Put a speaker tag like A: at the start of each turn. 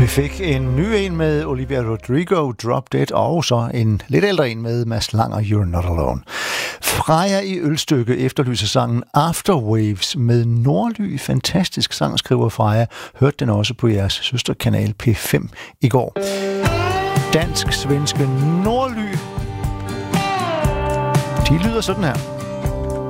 A: Vi fik en ny en med Olivia Rodrigo, Drop Dead, og så en lidt ældre en med Mads Langer, You're Not Alone. Freja i Ølstykke efterlyser sangen Afterwaves med Nordly. Fantastisk sang, skriver Freja. Hørte den også på jeres søsterkanal P5 i går. Dansk-svenske Nordly. De lyder sådan her.